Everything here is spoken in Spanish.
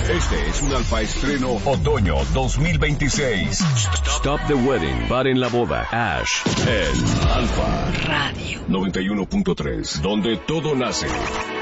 Este es un Alfa Estreno Otoño 2026. Stop the Wedding. Paren la boda. Ash. En Alfa Radio 91.3. Donde todo nace.